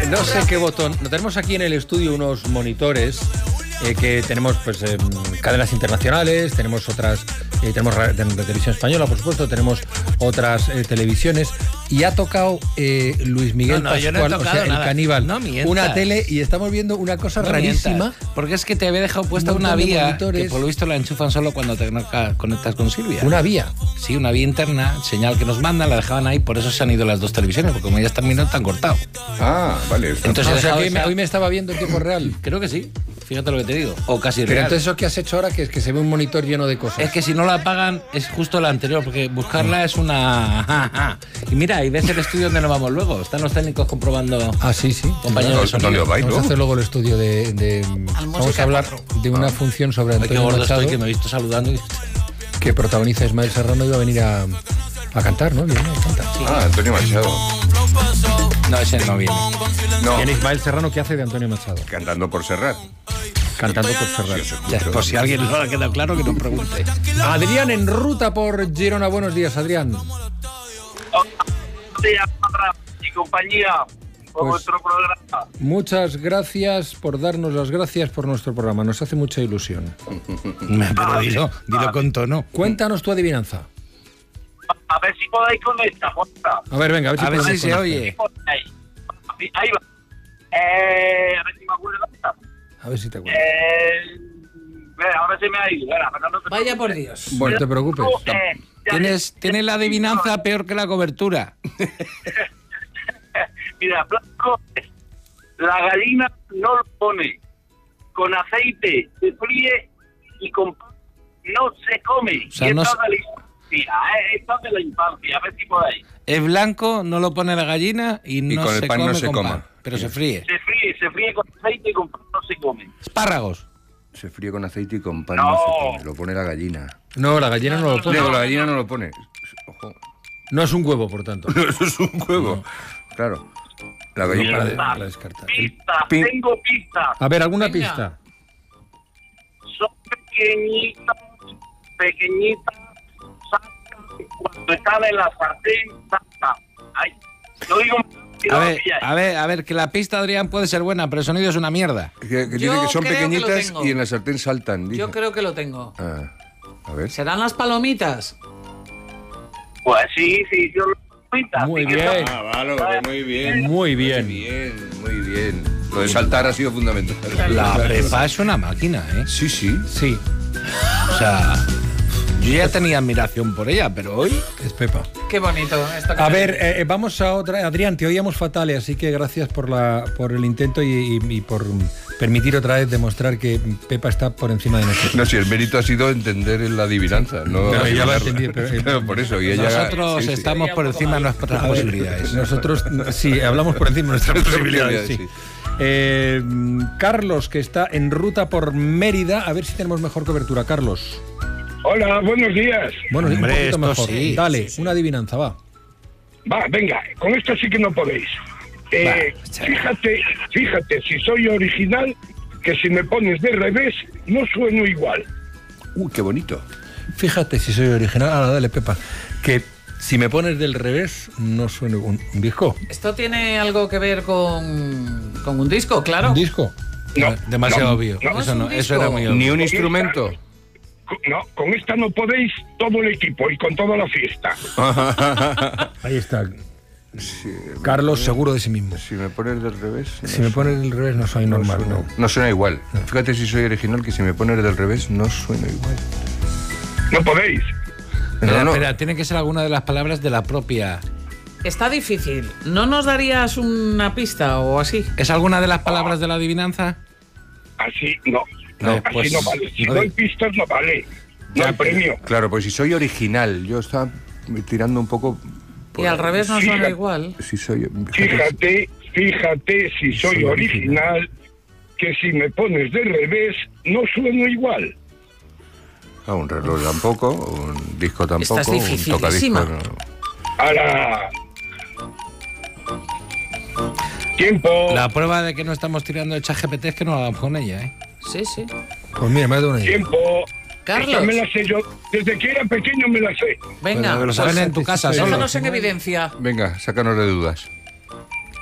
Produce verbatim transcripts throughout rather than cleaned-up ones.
no sé qué botón. No, tenemos aquí en el estudio unos monitores eh, que tenemos pues eh, cadenas internacionales, tenemos otras, eh, tenemos de, de televisión española, por supuesto, tenemos otras eh, televisiones y ha tocado eh, Luis Miguel no, no, Pascual, yo no he tocado o sea, nada. el caníbal, No mientas. una tele y estamos viendo una cosa No rarísima. mientas, porque es que te había dejado puesta Un una montón de vía monitores. que por lo visto la enchufan solo cuando te conectas con Silvia. Una vía. Sí, una vía interna, señal que nos mandan, la dejaban ahí, por eso se han ido las dos televisiones, porque como ya están mirando, están cortado. Ah, vale. Entonces O he sea dejado que me- esa- hoy me estaba viendo en tiempo real. Creo que sí, fíjate lo que te digo. O casi Pero real. entonces eso que has hecho ahora, que es que se ve un monitor lleno de cosas. Es que si no la apagan es justo la anterior, porque buscarla es una... Y mira, y ves el estudio donde nos vamos luego. Están los técnicos comprobando... Ah, sí, sí. Compañeros de sonido. Vamos a hacer luego el estudio de... de- vamos a hablar de una función sobre Ay, qué Antonio gordo Machado estoy, que me he visto saludando. y- que protagoniza Ismael Serrano y va a venir a, a cantar, ¿no? Viene a cantar. Ah, Antonio Machado. No, ese no viene. No, Viene Ismael Serrano, que hace de Antonio Machado, cantando por Serrat. cantando por Serrano. Ya, por si a alguien no le ha quedado claro, que nos pregunte. Adrián en ruta por Girona. Buenos días, Adrián. Y compañía por Pues- vuestro programa. Muchas gracias por darnos las gracias por nuestro programa. Nos hace mucha ilusión. Pero dilo, dilo con tono. Cuéntanos tu adivinanza. A ver si podéis con esta, porfa. A ver, venga, a ver si, A ver podemos si se con oye. Ahí. Ahí va. Eh, a ver si me acuerdo de esta. esta. A ver si te acuerdas. Eh, ve, ahora se me ha ido. Vera, pero no te Vaya por preocupes. Dios. Bueno, no te preocupes. Eh, ya- Tienes, tienes la adivinanza peor que la cobertura. Mira, Blanco, la gallina no lo pone. Con aceite se fríe y con pan no se come. O sea, y no esta se- de la infancia, eh, esta de la infancia, a ver si podéis. Es blanco, no lo pone la gallina y no con el se pan no come se con coma. pan, pero se fríe. Se fríe, se fríe con aceite y con pan no se come. Espárragos. Se fríe con aceite y con pan No. no se come. Lo pone la gallina. No, la gallina no lo pone. Digo, la gallina no lo pone. Ojo. No es un huevo, por tanto. Eso es un juego. Claro. La gallina. Para, de- para descartar. Pistas, Pin- tengo pistas. A ver, ¿alguna Venga. pista? Son pequeñitas, pequeñitas, saltan, cuando están en la sartén, saltan. Ay, lo digo y A no lo ver, pilláis. a ver, a ver, que la pista, Adrián, puede ser buena, pero el sonido es una mierda. Que, que dice Yo que son creo que lo pequeñitas tengo. y en la sartén saltan. Dice. Yo creo que lo tengo. Ah, a ver. ¿Serán las palomitas? Pues sí, sí, yo lo pinta. Muy así que bien. son- Ah, vale, muy bien. Muy bien. Muy bien, muy bien. Lo de saltar ha sido fundamental. La Pepa es una máquina, ¿eh? Sí, sí. Sí, O sea, yo ya tenía admiración por ella, pero hoy... es Pepa. Qué bonito esto. que A me- ver, eh, vamos a otra. Adrián, te oíamos fatal, así que gracias por la por el intento y, y- y por permitir otra vez demostrar que Pepa está por encima de nosotros. No, si el mérito ha sido entender la adivinanza, no. Pero ya lo adivinarla. entendí, pero- eh, Claro, por eso. Y ella, Nosotros sí, sí. estamos por encima de nuestras A ver, posibilidades. Nosotros sí, hablamos por encima de nuestras Nuestras posibilidades. Sí. posibilidades, Eh, Carlos, que está en ruta por Mérida, a ver si tenemos mejor cobertura. Carlos. Hola, buenos días. Bueno, Hombre, un poquito esto mejor. sí. Dale, una adivinanza, va. Va, venga, con esto sí que no podéis. Eh, Va, chaval. fíjate, fíjate, si soy original, que si me pones de revés, no sueno igual. Uy, qué bonito. Fíjate si soy original. Ahora, dale, Pepa. Que si me pones del revés, no suena un, un disco. ¿Esto tiene algo que ver con, con un disco, claro? ¿Un disco? No, Demasiado no, obvio. no, eso, no, es un eso era disco. muy obvio. Ni un instrumento. No, con esta no podéis todo el equipo y con toda la fiesta. Ahí está. Carlos, seguro de sí mismo. Si me pones del revés. Si me pones del revés, no soy no normal, suena, no. no suena igual. Fíjate si soy original, que si me pones del revés, no suena igual. No podéis. Espera, No, no. espera, tiene que ser alguna de las palabras de la propia... Está difícil. ¿No nos darías una pista o así? ¿Es alguna de las palabras de la adivinanza? Así no. No, así pues, no vale. Si no doy de- pistas, no vale. No hay premio. Claro, pues si soy original, yo estaba tirando un poco. Y al revés no suena Fíjate. igual. Si soy. Fíjate, fíjate si soy Soy original, que si me pones de revés, no sueno igual. Ah, un reloj tampoco, un disco tampoco, Esta es un dificilísima. tocadisco. No. ¡Hala! ¡Tiempo! La prueba de que no estamos tirando de ChatGPT es que no lo hagamos con ella, ¿eh? Sí, sí. Pues mira, me ha dado una idea. ¡Tiempo! Carlos. Esta me la sé yo. Desde que era pequeño me la sé. Venga, Pero lo saben pues, en tu casa solo. déjanos en evidencia. Venga, sácanos de dudas.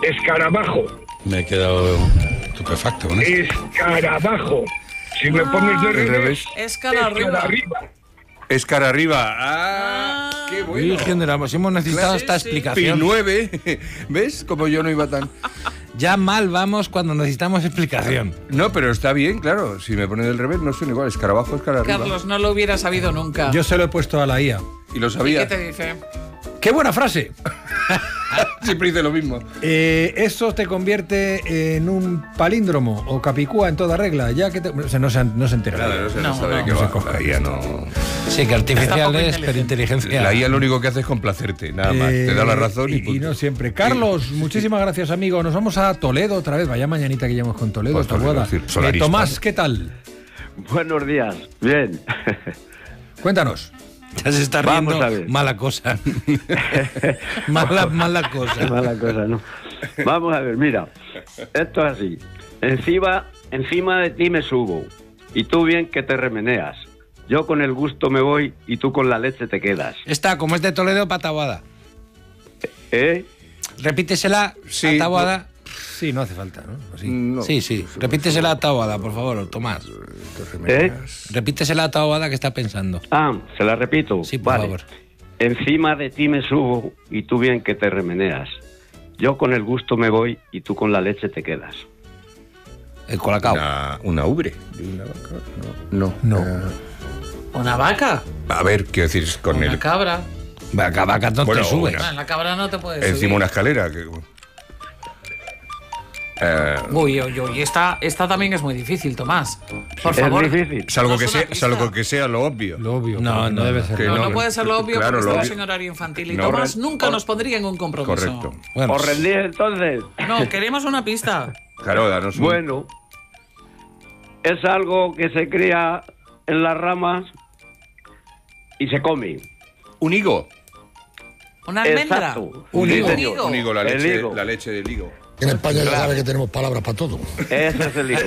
escarabajo. Me he quedado estupefacto con eso. Escarabajo. Si me pones de Al revés, revés. Es cara arriba. Es cara arriba. ¡Ah! Ah. ¡Qué bueno! Virgen de la... Si hemos necesitado Sí, esta sí. Pi explicación. nueve. ¿Ves? Como yo no iba tan... Ya mal vamos cuando necesitamos explicación. No, pero está bien, claro. Si me pones del revés, no suena igual. Escarabajo es cara arriba. Carlos, no lo hubiera sabido nunca. Yo se lo he puesto a la I A. Y lo ¿Y sabía. qué te dice? ¡Qué buena frase! Siempre dice lo mismo. Eh, eso te convierte en un palíndromo o capicúa en toda regla, ya que te... O sea, no se, no se entera. Nada, no se No, sabe no. qué No se va. coge. La I A no... Sí, que artificial Está poco es, pero inteligencia. La I A lo único que hace es complacerte, nada más. Eh, Te da la razón y, y, y punto. no siempre. Carlos, muchísimas gracias, amigo. Nos vamos a Toledo otra vez. Vaya mañanita que llevamos con Toledo. Pues Toledo, Taboada. es decir, Eh, solarista, Tomás, ¿no? ¿qué tal? Buenos días. Bien. Cuéntanos. Ya se está riendo. Vamos a ver. Mala cosa. mala, mala cosa. Mala cosa, ¿no? Vamos a ver, mira. Esto es así. Encima, encima de ti me subo. Y tú bien que te remeneas. Yo con el gusto me voy y tú con la leche te quedas. Esta, como es de Toledo, para Taboada. ¿Eh? Repítesela Sí, a Taboada. Sí, no hace falta, ¿no? Así. No. Sí, sí. Repítesela a Taboada, por favor, Tomás. ¿Eh? Repítesela a Taboada que está pensando. Ah, se la repito. Sí, por Vale. favor. Encima de ti me subo y tú bien que te remeneas. Yo con el gusto me voy y tú con la leche te quedas. El colacao. Una, una ubre. ¿De una vaca? No. No. Eh, ¿Una vaca? a ver, quiero decir, con ¿Una el... cabra? Vaca, vaca, no Bueno, te subes. una- Ah, en la cabra no te puedes Encima subir. una escalera. Que... Eh, Uy, uy, uy. Esta, esta también es muy difícil, Tomás. Por favor. Es difícil. salvo, No que es una sea, pista. salvo que sea lo obvio. Lo obvio. No, porque no, debe no. ser. Que No, no no, puede ser lo obvio claro, porque lo estamos obvio. en horario infantil. Y No, Tomás correcto. nunca nos pondría en un compromiso. Correcto. Bueno, ¿Os rendís entonces? No, queremos una pista. Claro, danos un... Bueno, es algo que se cría en las ramas y se come. Un higo. ¿Una almendra? Exacto. Un Sí, higo. señor. Un higo, la El leche, higo. la leche del higo. En España ya sabe que tenemos palabras para todo. Ese es el higo.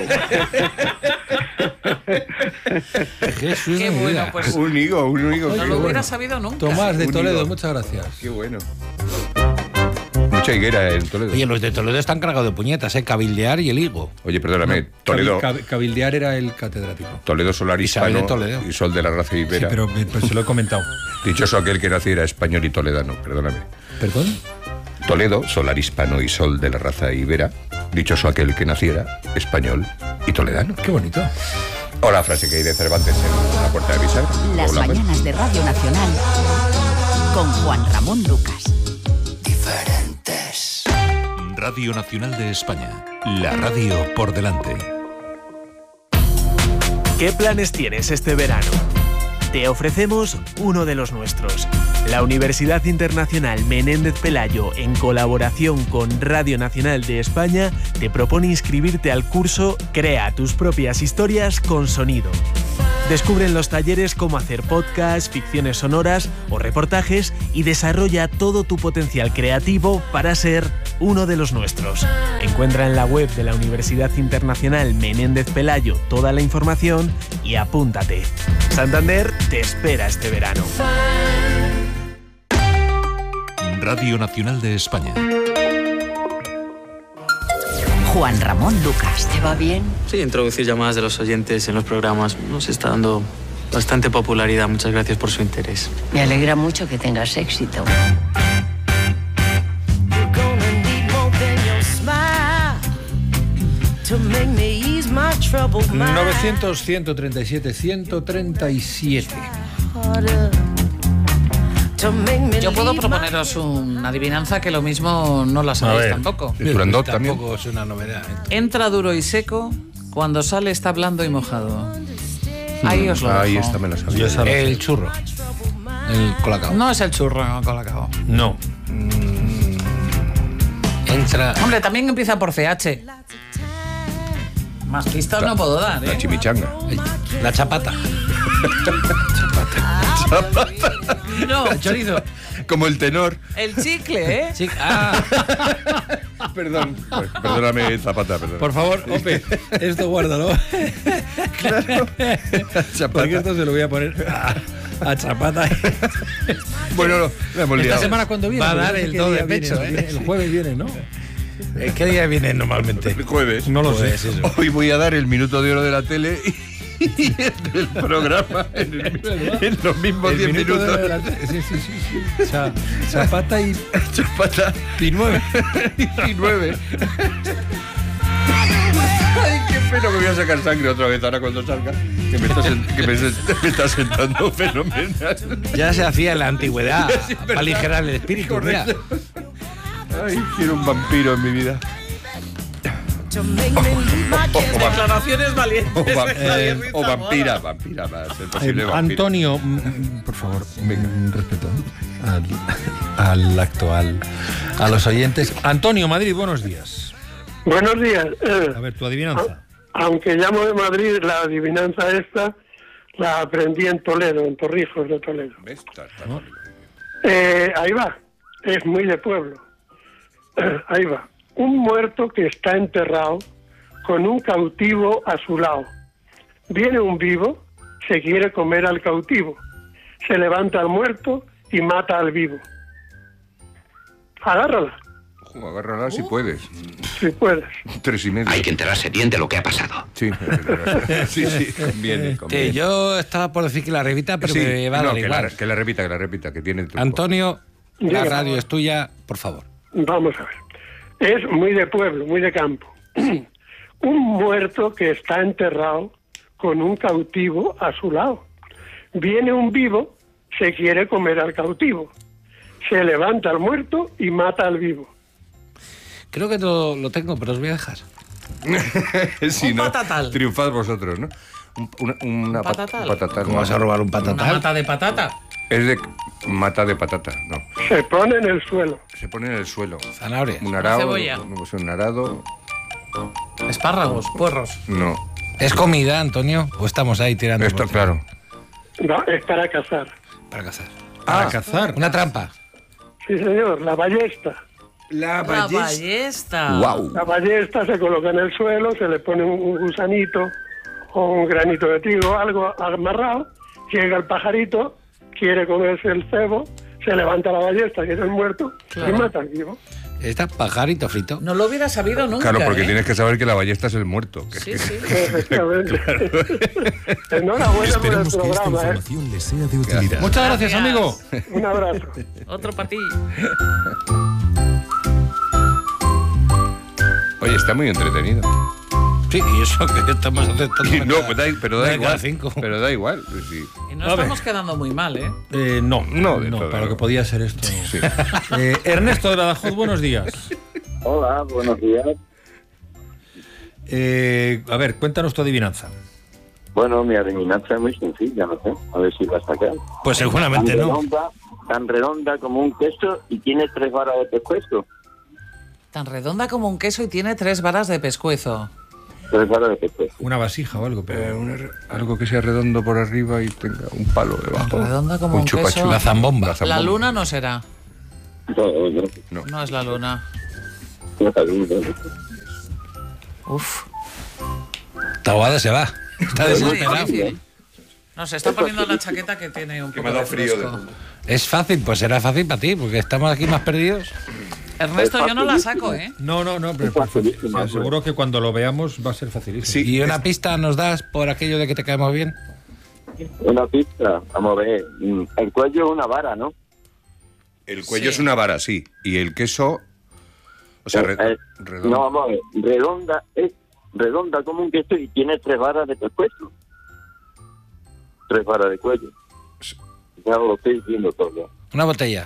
Jesús Qué de mi bueno, vida. pues Un higo, un higo. no qué lo bueno. hubiera sabido nunca. Tomás de Un Toledo, higo. muchas gracias. Qué bueno. Mucha higuera en Toledo. Oye, los de Toledo están cargados de puñetas, ¿eh? Cabildear y el higo. Oye, perdóname, Toledo, Cabi- cab- cabildear era el catedrático. Toledo solar Isabel de hispano Toledo. y sol de la raza Sí, ibera. pero, pero se lo he comentado. Dichoso aquel que naciera español y toledano, perdóname. ¿Perdón? Toledo, solar hispano y sol de la raza ibera. Dichoso aquel que naciera español y toledano. Qué bonito. O la frase que hay de Cervantes en la puerta de Bisagra. Las O la- mañanas de Radio Nacional con Juan Ramón Lucas. Diferentes. Radio Nacional de España. La radio por delante. ¿Qué planes tienes este verano? Te ofrecemos uno de los nuestros. La Universidad Internacional Menéndez Pelayo, en colaboración con Radio Nacional de España, te propone inscribirte al curso Crea tus propias historias con sonido. Descubre en los talleres cómo hacer podcasts, ficciones sonoras o reportajes y desarrolla todo tu potencial creativo para ser uno de los nuestros. Encuentra en la web de la Universidad Internacional Menéndez Pelayo toda la información y apúntate. Santander te espera este verano. Radio Nacional de España. Juan Ramón Lucas. ¿Te va bien? Sí, introducir llamadas de los oyentes en los programas nos está dando bastante popularidad. Muchas gracias por su interés. Me alegra mucho que tengas éxito. novecientos, ciento treinta y siete, ciento treinta y siete. Yo puedo proponeros una adivinanza que lo mismo no la A sabéis ver. tampoco. El Turandot también. Tampoco es una novedad. ¿eh? Entra duro y seco, cuando sale está blando y mojado. Ahí os lo Ahí dejo. está, me la sabía. Yo esa la El sé. churro. El colacao. No es el churro no, colacao. No. Entra. Hombre, también empieza por C H. Más pistas no puedo dar, La ¿eh? chimichanga. La chapata. No, El chorizo. Como el tenor. el chicle, ¿eh? Sí. Ah, Perdón. Pues, perdóname, Zapata, perdón. Por favor, Ope, esto guárdalo. Claro. Porque esto se lo voy a poner a, a Chapata. Bueno, no, la hemos Esta liado. semana cuando viene. Va a porque dar no sé el qué do de día viene, pecho, ¿no? ¿eh? El jueves viene, ¿no? ¿Qué día viene normalmente? El jueves. No lo Pues sé. eso. Hoy voy a dar el minuto de oro de la tele y en el programa en, el- en los mismos El diez minuto minutos. de la- Sí, sí, sí. sí. Cha- Zapata y, Chapata y nueve. y nueve. Ay, qué pena, me voy a sacar sangre otra vez ahora cuando salga. Que me está, sent- que me, se- me está sentando fenomenal. Ya se hacía en la antigüedad Sí, para verdad. aligerar el espíritu. Mira. Correcto. Ay, quiero un vampiro en mi vida. Declaraciones valientes. O, va- Eh, o vampira, vampira, va a ser posible Eh, vampira. Antonio, mm, mm, por favor, mm, respeto al, al actual, a los oyentes. Antonio, Madrid, buenos días. Buenos días. Eh, A ver, tu adivinanza. aunque llamo de Madrid, la adivinanza esta la aprendí en Toledo, en Torrijos de Toledo. ¿Ves? Ta- ta- ¿No? Eh, ahí va, es muy de pueblo. Eh, ahí va. Un muerto que está enterrado con un cautivo a su lado. Viene un vivo, se quiere comer al cautivo. Se levanta al muerto y mata al vivo. Agárrala, Ojo, agárrala si puedes. si puedes. Tres y medio. Hay que enterarse bien de lo que ha pasado. Sí, sí, sí, conviene, Eh, conviene. yo estaba por decir que la repita, pero Sí, me va a no, dar que, igual. la, que la repita, que la repita, que tiene el truco. Antonio, la Diga, radio por favor. es tuya, por favor. Vamos a ver. Es muy de pueblo, muy de campo. Un muerto que está enterrado con un cautivo a su lado. Viene un vivo, se quiere comer al cautivo. Se levanta al muerto y mata al vivo. Creo que lo, lo tengo, pero os voy a dejar. Sí, Un ¿no? patatal. Triunfad vosotros, ¿no? Un, una, una pat- patatal. patatal, ¿Cómo no. vas a robar un Una patatal? mata de patata. Es de mata de patata, no. Se pone en el suelo. Se pone en el suelo. Zanahoria. Un arado. cebolla. No, pues un arado. Espárragos, puerros. No. ¿Es comida, Antonio? ¿O estamos ahí tirando? Esto, por- claro. No, es para cazar. Para cazar. Para Ah, cazar. Una trampa. Sí, señor, la ballesta. La La ballesta. Wow. La ballesta se coloca en el suelo, se le pone un, un gusanito o un granito de trigo, algo amarrado. Llega el pajarito, quiere comerse el cebo, se levanta la ballesta, que es el muerto, Claro. y mata al vivo. Está pajarito frito. No lo hubiera sabido nunca. Claro, porque ¿eh? tienes que saber que la ballesta es el muerto. que- Sí, sí. Efectivamente. Enhorabuena por el Esperamos que esta programa, ¿eh? información les sea de utilidad. Muchas gracias, amigo. Un abrazo. Otro para ti. Oye, está muy entretenido. Sí, y eso que estamos aceptando. Y no, pues da- pero da Una de cada igual. cinco. Pero da igual. pues sí. Y no A ver. estamos quedando muy mal, ¿eh? Eh, no, No, de no, todo, para lo no. que podía ser esto. Sí. Eh, Ernesto de Badajoz, buenos días. Hola, buenos días. Eh, a ver, cuéntanos tu adivinanza. Bueno, mi adivinanza es muy sencilla, no sé, a ver si la sacas. Pues seguramente tan no. redonda, tan redonda como un queso y tiene tres varas de pescuezo. Tan redonda como un queso y tiene tres varas de pescuezo. Tres varas de pescuezo. Una vasija o algo, pero... Eh, una re- algo que sea redondo por arriba y tenga un palo debajo. Redonda como un chupa queso. chup. La zambomba. La zambomba. La luna no será. No, no, No. No es la luna. no, no, no. Uf. Taboada se va. Está Es muy desesperado. difícil. No, se está poniendo la chaqueta que tiene un Que poco me ha dado de frío de fresco. fondo. Es fácil, pues será fácil para ti, porque estamos aquí más perdidos. Ernesto, yo no la saco, ¿eh? No, no, no, pero facilísimo, te aseguro que cuando lo veamos va a ser facilísimo. Sí. ¿Y una pista nos das por aquello de que te caemos bien? Una pista, vamos a ver. Mm, El cuello es una vara, ¿no? El cuello Sí. es una vara, sí. Y el queso. O sea, re- Eh, eh, redondo. No, vamos a ver. Redonda es redonda como un queso y tiene tres varas de pescuezo. Tres varas de cuello. Ya lo estoy viendo todo. Una botella.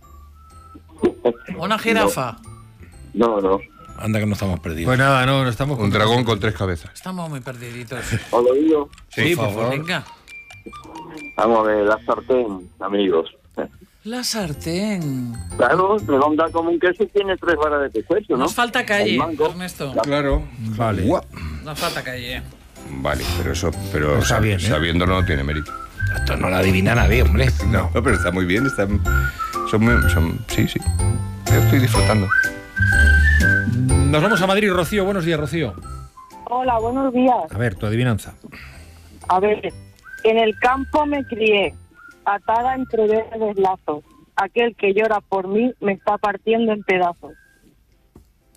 Una jirafa. No, no. Anda que no estamos perdidos. Pues nada, no, no estamos... Un dragón con tres cabezas. Estamos muy perdiditos. ¿Os lo digo? Sí, por favor. Venga. Vamos a ver, la sartén, amigos. La sartén. Claro, redonda como un queso y tiene tres varas de pescuezo, ¿no? Nos falta calle, El mango. Ernesto. Claro. Vale. Guau. Nos falta calle. Vale, pero eso, pero Está sab- bien, ¿eh? sabiéndolo no tiene mérito. Esto no lo adivina nadie, hombre. No, pero está muy bien, está, son, muy- son, sí, sí. Yo estoy disfrutando. Nos vamos a Madrid, Rocío. Buenos días, Rocío. Hola, buenos días. A ver, tu adivinanza. A ver, en el campo me crié, atada entre verdes lazos. Aquel que llora por mí me está partiendo en pedazos.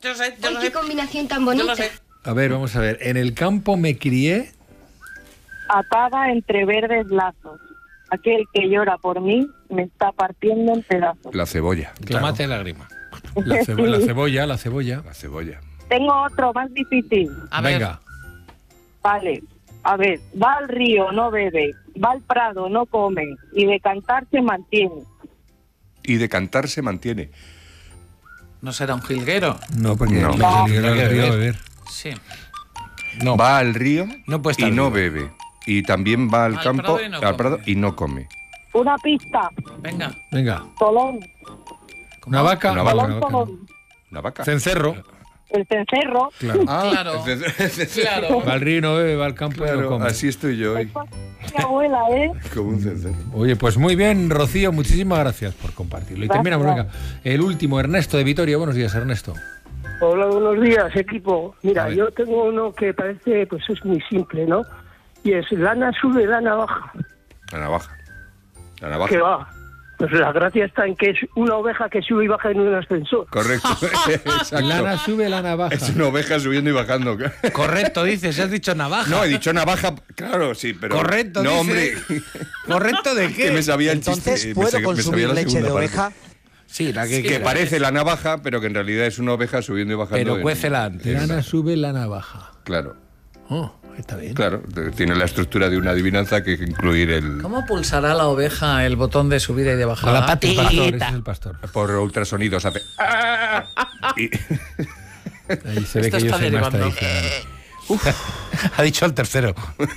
yo sé, yo ¡Ay, lo qué sé. combinación tan Yo bonita! lo sé. A ver, vamos a ver. En el campo me crié. Atada entre verdes lazos. Aquel que llora por mí me está partiendo en pedazos. La cebolla. Tomate de lágrima. La, cebo- la cebolla, la cebolla. La cebolla. Tengo otro más difícil. A ver. Venga. Vale. A ver, va al río, no bebe. Va al prado, no come. Y de cantar se mantiene. Y de cantar se mantiene. ¿No será un jilguero? No, porque No. el No. jilguero al río a beber. Sí. No. Va al río No puede y estar no vivo. bebe. Y también va al, Al campo, prado y no al come. prado y no come. Una pista. Venga. Venga. Tolón. Una vaca. Una Vale, vaca. una vaca. Tolón. Una vaca. Cencerro. El cencerro. Claro. Ah, Claro. cencerro. Claro. Va al río y no bebe, va al campo y no Claro, come. así estoy yo hoy. Mi abuela, ¿eh? Como un cencerro. Oye, pues muy bien, Rocío, muchísimas gracias por compartirlo. Y Gracias. terminamos, venga. El último, Ernesto de Vitoria. Buenos días, Ernesto. Hola, buenos días, equipo. A Mira, ver. yo tengo uno que parece, pues es muy simple, ¿no? Y es lana sube, lana baja. La navaja. La navaja. ¿Qué va? Pues la gracia está en que es una oveja que sube y baja en un ascensor. Correcto. Exacto. Lana sube, lana baja. Es una oveja subiendo y bajando. Correcto, dices, has dicho navaja. No, he dicho navaja, claro, sí, pero... Correcto, No, dice. hombre. ¿Correcto de qué? Que me sabía el Entonces, chiste. me ¿puedo sa- me consumir sabía la leche de segunda parte. oveja? Sí, la que, Que que parece la navaja, pero que en realidad es una oveja subiendo y bajando. Pero en- cuécela antes. Lana sube, lana baja. Claro, Oh, está bien. claro. Tiene la estructura de una adivinanza que hay que incluir el... ¿Cómo pulsará la oveja el botón de subida y de bajada? Con la El pastor, ese es patita. el pastor. Por ultrasonidos hace... Y- Ahí se ve Esto que yo está soy más derivando. tradicional. Ha dicho el tercero.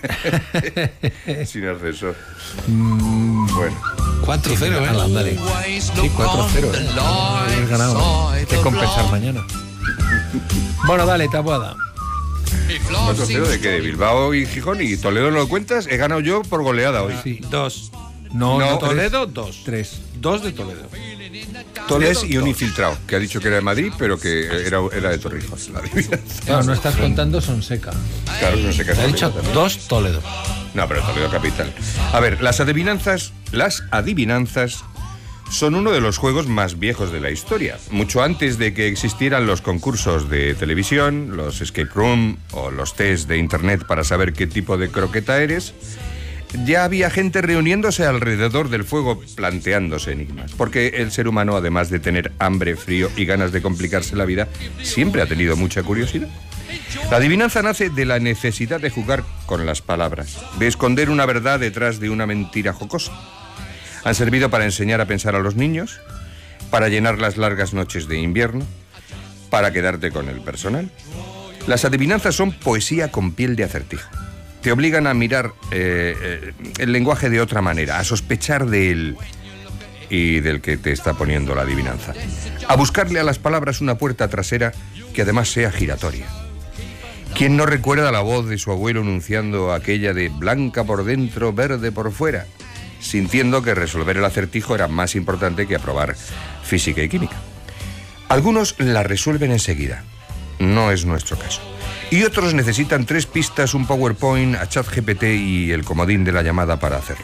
Sin ascensor. Mm, Bueno. cuatro cero, ¿eh? Ala, ándale. Sí, cuatro cero. ¿eh? Habéis ganado. Hay que compensar mañana. Bueno, dale, tabuada. cuatro cero de qué? ¿De Bilbao y Gijón? ¿Y Toledo no lo cuentas? He ganado yo por goleada hoy. Sí. Dos. No, No, no, Toledo, dos. Tres. Dos de Toledo. Tres y un infiltrado, que ha dicho que era de Madrid, pero que era, era de Torrijos. La adivinanza. Claro, no estás contando Sonseca. Claro, no sé qué Ha dicho dos Toledo. No, pero Toledo capital. A ver, las adivinanzas, las adivinanzas son uno de los juegos más viejos de la historia. Mucho antes de que existieran los concursos de televisión, los escape room o los test de internet para saber qué tipo de croqueta eres, ya había gente reuniéndose alrededor del fuego planteándose enigmas. Porque el ser humano, además de tener hambre, frío y ganas de complicarse la vida, siempre ha tenido mucha curiosidad. La adivinanza nace de la necesidad de jugar con las palabras, de esconder una verdad detrás de una mentira jocosa. Han servido para enseñar a pensar a los niños, para llenar las largas noches de invierno, para quedarte con el personal. Las adivinanzas son poesía con piel de acertijo. Te obligan a mirar eh, eh, el lenguaje de otra manera, a sospechar de él y del que te está poniendo la adivinanza. A buscarle a las palabras una puerta trasera que además sea giratoria. ¿Quién no recuerda la voz de su abuelo enunciando aquella de blanca por dentro, verde por fuera? Sintiendo que resolver el acertijo era más importante que aprobar física y química. Algunos la resuelven enseguida. No es nuestro caso. Y otros necesitan tres pistas, un PowerPoint, a ChatGPT y el comodín de la llamada para hacerlo.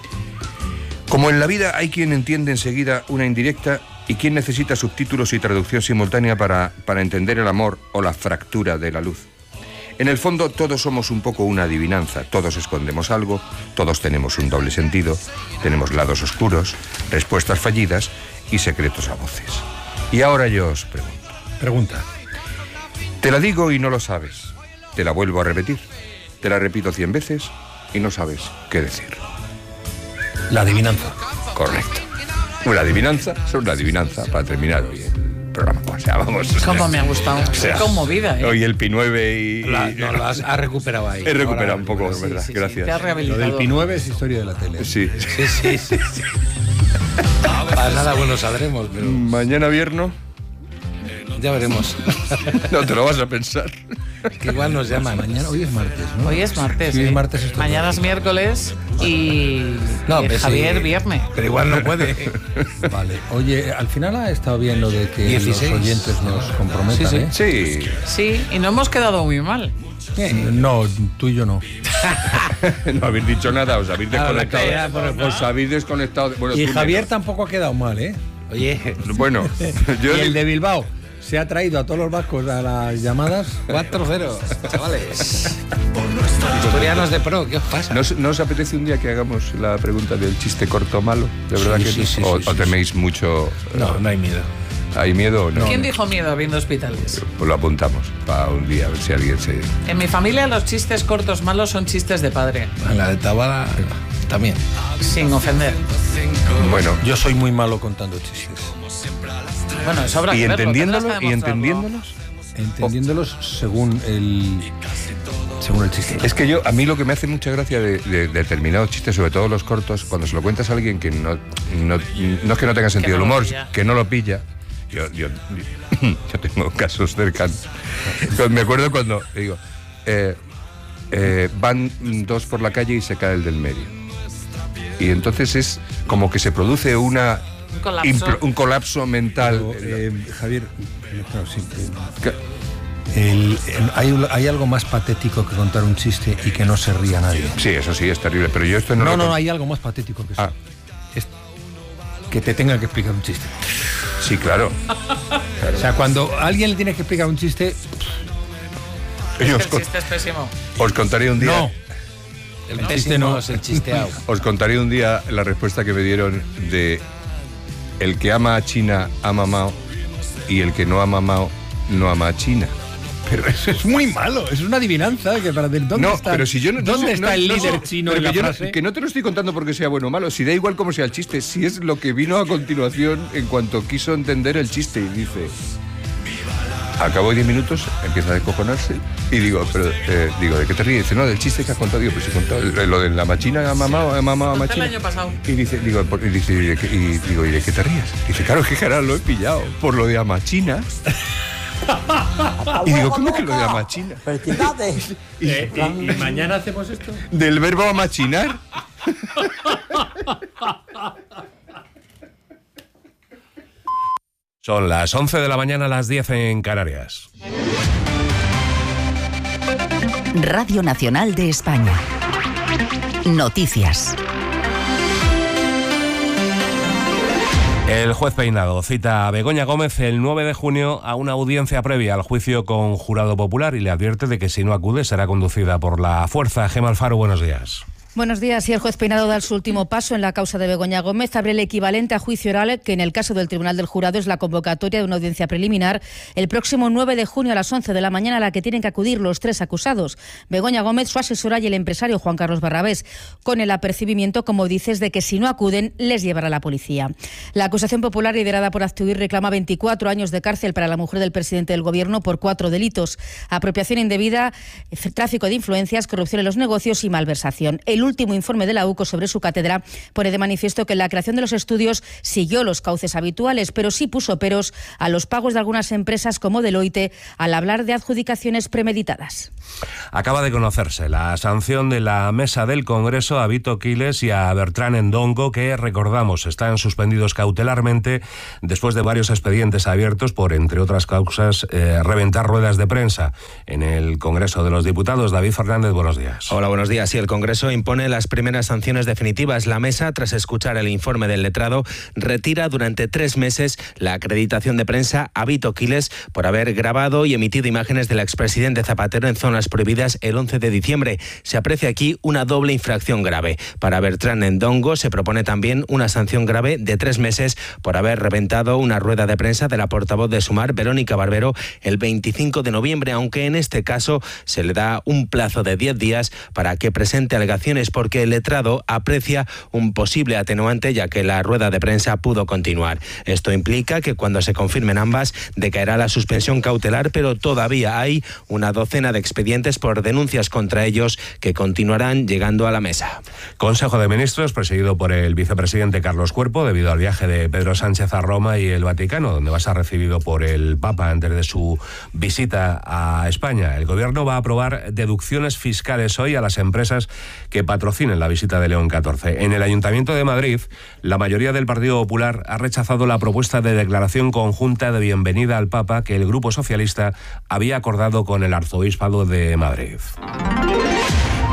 Como en la vida hay quien entiende enseguida una indirecta y quien necesita subtítulos y traducción simultánea para, para entender el amor o la fractura de la luz. En el fondo todos somos un poco una adivinanza, todos escondemos algo, todos tenemos un doble sentido, tenemos lados oscuros, respuestas fallidas y secretos a voces. Y ahora yo os pregunto. Pregunta. Te la digo y no lo sabes. Te la vuelvo a repetir. Te la repito cien veces y no sabes qué decir. La adivinanza. Correcto. Una adivinanza es una adivinanza para terminar hoy el programa. O sea, vamos. Cómo me ha gustado. O sea, Qué conmovida, ¿eh? Hoy el Pi nueve y... La- no, lo has, has recuperado ahí. He recuperado Ahora, un poco, sí, ¿verdad? sí, sí. Gracias. Te has Lo rehabilitado. del Pi nueve es historia de la tele. Sí. Sí, sí, sí. sí. Para nada bueno saldremos, pero Mañana viernes. ya veremos. No te lo vas a pensar. Que igual nos llaman. Mañana, hoy es martes, ¿no? Hoy es martes. Sí, ¿eh? es martes esto. Mañana es miércoles y, No, y pues Javier sí. viernes. Pero igual no puede. Vale. Oye, al final ha estado bien lo de que dieciséis. los oyentes nos comprometan, Sí, ¿eh? Sí. Sí, y no hemos quedado muy mal. No, tú y yo no. No habéis dicho nada, os habéis Ah, la desconectado. caída por el- Os habéis desconectado. Bueno, Y tú Javier menos. tampoco ha quedado mal, ¿eh? Oye, Bueno, yo Y el de Bilbao. se ha traído a todos los vascos a las llamadas. cuatro cero, chavales. Asturianos de pro, ¿qué os pasa? ¿No, ¿No os apetece un día que hagamos la pregunta del chiste corto malo? ¿De verdad Sí, que sí, no? sí, ¿O, sí, o sí, teméis mucho...? No, no hay miedo. ¿Hay miedo o no? ¿Quién dijo miedo habiendo hospitales? Pues lo apuntamos para un día, a ver si alguien se... En mi familia los chistes cortos malos son chistes de padre. La de Tabada también. Sin ofender. Bueno, yo soy muy malo contando chistes. Bueno, eso habrá ¿Y que verlo, entendiéndolo? tendrás que ¿Y demostrarlo. entendiéndolos? Entendiéndolos según el... según el chiste. Es que yo, a mí lo que me hace mucha gracia de, de, de determinados chistes, sobre todo los cortos, cuando se lo cuentas a alguien que no, no, no es que no tenga sentido no del lo humor, pilla. que no lo pilla. Yo, yo, yo tengo casos cercanos. Me acuerdo cuando, digo, eh, eh, van dos por la calle y se cae el del medio. Y entonces es como que se produce una... Un colapso. impro- un colapso mental. Pero, eh, Javier, claro, sí, eh, el- el- hay, hay algo más patético que contar un chiste y que no se ría nadie. Sí, eso sí, es terrible, pero yo esto no No, lo no, con- hay algo más patético que eso. Ah. Es que te tenga que explicar un chiste. Sí, claro. O sea, cuando a alguien le tienes que explicar un chiste... Yo os, El con- chiste es pésimo. os contaré un día... No. El El pésimo chiste no. es el chisteado. Os contaré un día la respuesta que me dieron de el que ama a China ama a Mao y el que no ama a Mao no ama a China. Pero eso es muy malo, es una adivinanza. Que para, ¿dónde No, está, pero si yo no, ¿dónde no, está no, el no, líder no, chino pero en la que yo no- frase? que no te lo estoy contando porque sea bueno o malo, si da igual cómo sea el chiste, si es lo que vino a continuación en cuanto quiso entender el chiste y dice... Acabo de diez minutos, empieza a descojonarse y digo, pero eh, digo, ¿de qué te ríes? Dice, no, del chiste que has contado. Digo, pues he contado el- lo de la machina, mamá, mamá, El machina. año pasado. Y dice, digo, por- y dice, ¿y, de qué, y digo, ¿y de qué te ríes? Dice, claro, que cara lo he pillado por lo de amachina. Y digo, ¿cómo que lo de amachina? Y, y- y mañana hacemos esto. ¿Del verbo amachinar? Son las once de la mañana, las diez en Canarias. Radio Nacional de España. Noticias. El juez Peinado cita a Begoña Gómez el nueve de junio a una audiencia previa al juicio con jurado popular y le advierte de que si no acude será conducida por la fuerza. Gemma Alfaro, buenos días. Buenos días. Y el juez Peinado da su último paso en la causa de Begoña Gómez. Abre el equivalente a juicio oral, que en el caso del Tribunal del Jurado es la convocatoria de una audiencia preliminar el próximo nueve de junio a las once de la mañana, a la que tienen que acudir los tres acusados: Begoña Gómez, su asesora y el empresario Juan Carlos Barrabés, con el apercibimiento, como dices, de que si no acuden les llevará la policía. La acusación popular, liderada por Aztuir, reclama veinticuatro años de cárcel para la mujer del presidente del Gobierno por cuatro delitos: apropiación indebida, tráfico de influencias, corrupción en los negocios y malversación. El último informe de la U C O sobre su cátedra pone de manifiesto que la creación de los estudios siguió los cauces habituales, pero sí puso peros a los pagos de algunas empresas como Deloitte al hablar de adjudicaciones premeditadas. Acaba de conocerse la sanción de la mesa del Congreso a Vito Quiles y a Bertrán Endongo, que, recordamos, están suspendidos cautelarmente después de varios expedientes abiertos por, entre otras causas, eh, reventar ruedas de prensa en el Congreso de los Diputados. David Fernández, buenos días. Hola, buenos días. Sí, el Congreso impone las primeras sanciones definitivas. La mesa, tras escuchar el informe del letrado, retira durante tres meses la acreditación de prensa a Vito Quiles por haber grabado y emitido imágenes del expresidente Zapatero en zonas prohibidas el once de diciembre. Se aprecia aquí una doble infracción grave. Para Bertrán Endongo se propone también una sanción grave de tres meses por haber reventado una rueda de prensa de la portavoz de Sumar, Verónica Barbero, el veinticinco de noviembre, aunque en este caso se le da un plazo de diez días para que presente alegaciones, porque el letrado aprecia un posible atenuante, ya que la rueda de prensa pudo continuar. Esto implica que cuando se confirmen ambas decaerá la suspensión cautelar, pero todavía hay una docena de expedientes por denuncias contra ellos que continuarán llegando a la mesa. Consejo de Ministros presidido por el vicepresidente Carlos Cuerpo, debido al viaje de Pedro Sánchez a Roma y el Vaticano, donde va a ser recibido por el Papa antes de su visita a España. El Gobierno va a aprobar deducciones fiscales hoy a las empresas que patrocinen la visita de León catorce. En el Ayuntamiento de Madrid, la mayoría del Partido Popular ha rechazado la propuesta de declaración conjunta de bienvenida al Papa que el Grupo Socialista había acordado con el Arzobispado de Madrid.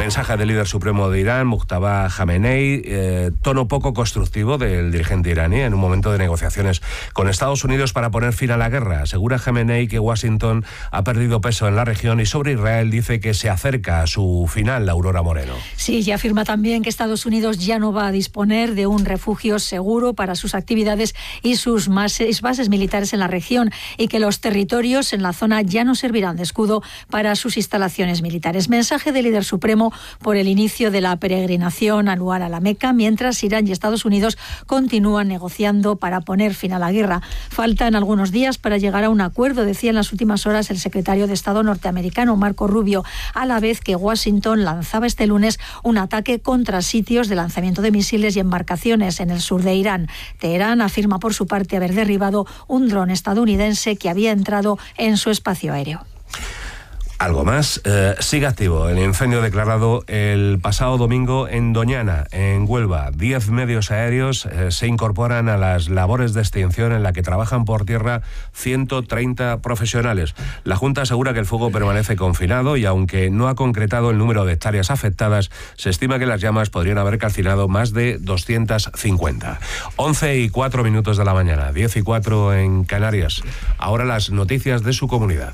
Mensaje del líder supremo de Irán, Mujtaba Khamenei, eh, tono poco constructivo del dirigente iraní en un momento de negociaciones con Estados Unidos para poner fin a la guerra. Asegura Khamenei que Washington ha perdido peso en la región y sobre Israel dice que se acerca a su final. Aurora Moreno. Sí, y afirma también que Estados Unidos ya no va a disponer de un refugio seguro para sus actividades y sus bases, bases militares en la región, y que los territorios en la zona ya no servirán de escudo para sus instalaciones militares. Mensaje del líder supremo por el inicio de la peregrinación anual a la Meca, mientras Irán y Estados Unidos continúan negociando para poner fin a la guerra. Faltan algunos días para llegar a un acuerdo, decía en las últimas horas el secretario de Estado norteamericano, Marco Rubio, a la vez que Washington lanzaba este lunes un ataque contra sitios de lanzamiento de misiles y embarcaciones en el sur de Irán. Teherán afirma por su parte haber derribado un dron estadounidense que había entrado en su espacio aéreo. Algo más, eh, sigue activo el incendio declarado el pasado domingo en Doñana, en Huelva. Diez medios aéreos eh, se incorporan a las labores de extinción en la que trabajan por tierra ciento treinta profesionales. La Junta asegura que el fuego permanece confinado y aunque no ha concretado el número de hectáreas afectadas, se estima que las llamas podrían haber calcinado más de doscientas cincuenta. once y cuatro minutos de la mañana, diez y cuatro en Canarias. Ahora las noticias de su comunidad.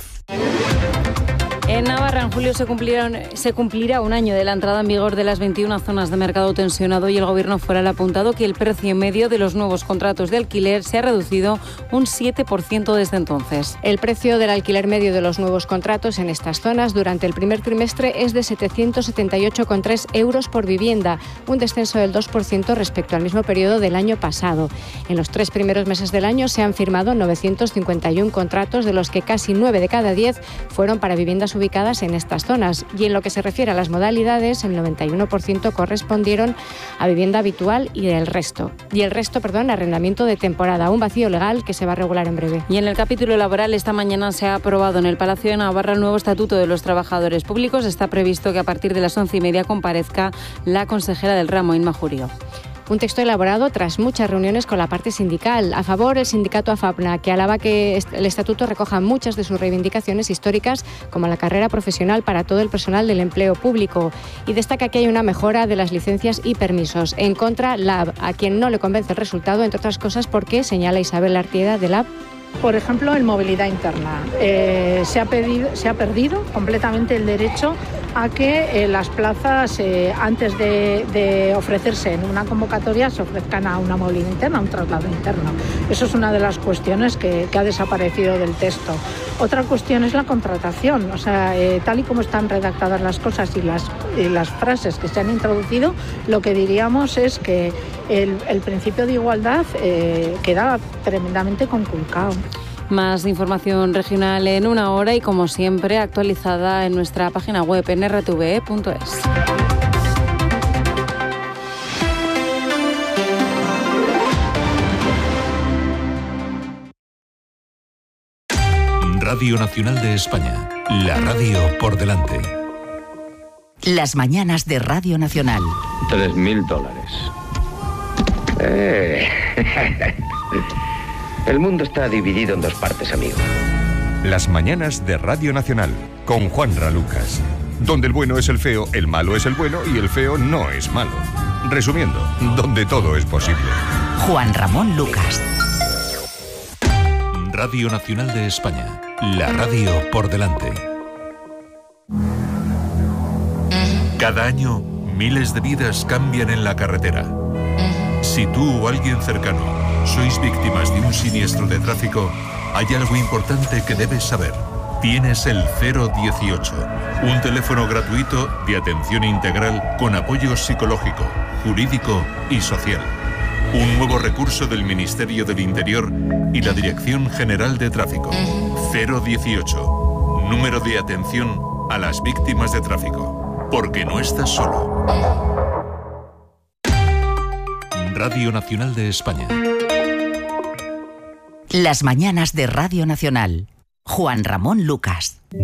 En Navarra, en julio se, cumplieron, se cumplirá un año de la entrada en vigor de las veintiuna zonas de mercado tensionado y el Gobierno foral ha apuntado que el precio medio de los nuevos contratos de alquiler se ha reducido un siete por ciento desde entonces. El precio del alquiler medio de los nuevos contratos en estas zonas durante el primer trimestre es de setecientos setenta y ocho coma tres euros por vivienda, un descenso del dos por ciento respecto al mismo periodo del año pasado. En los tres primeros meses del año se han firmado novecientos cincuenta y uno contratos, de los que casi nueve de cada diez fueron para viviendas ubicadas en estas zonas, y en lo que se refiere a las modalidades, el noventa y uno por ciento correspondieron a vivienda habitual y el resto, y el resto, perdón, arrendamiento de temporada, un vacío legal que se va a regular en breve. Y en el capítulo laboral, esta mañana se ha aprobado en el Palacio de Navarra el nuevo Estatuto de los Trabajadores Públicos. Está previsto que a partir de las once y media comparezca la consejera del ramo, Inma Jurío. Un texto elaborado tras muchas reuniones con la parte sindical. A favor, el sindicato AFAPNA, que alaba que el estatuto recoja muchas de sus reivindicaciones históricas, como la carrera profesional para todo el personal del empleo público, y destaca que hay una mejora de las licencias y permisos. En contra, Lab, a quien no le convence el resultado, entre otras cosas porque, señala Isabel Artieda de Lab, por ejemplo, en movilidad interna. Eh, se, ha pedido, se ha perdido completamente el derecho a que eh, las plazas, eh, antes de, de ofrecerse en una convocatoria, se ofrezcan a una movilidad interna, a un traslado interno. Eso es una de las cuestiones que, que ha desaparecido del texto. Otra cuestión es la contratación. O sea, eh, tal y como están redactadas las cosas y las, y las frases que se han introducido, lo que diríamos es que el, el principio de igualdad eh, queda tremendamente conculcado. Más información regional en una hora y, como siempre, actualizada en nuestra página web en erre te ve punto es. Radio Nacional de España, la radio por delante. Las mañanas de Radio Nacional. Tres mil dólares. Eh. El mundo está dividido en dos partes, amigo. Las mañanas de Radio Nacional, con Juanra Lucas. Donde el bueno es el feo, el malo es el bueno y el feo no es malo. Resumiendo, donde todo es posible. Juan Ramón Lucas. Radio Nacional de España, la radio por delante. Cada año, miles de vidas cambian en la carretera. Si tú o alguien cercano sois víctimas de un siniestro de tráfico, hay algo importante que debes saber. Tienes el cero dieciocho, un teléfono gratuito de atención integral con apoyo psicológico, jurídico y social. Un nuevo recurso del Ministerio del Interior y la Dirección General de Tráfico. cero dieciocho, número de atención a las víctimas de tráfico. Porque no estás solo. Radio Nacional de España. Las mañanas de Radio Nacional. Juan Ramón Lucas.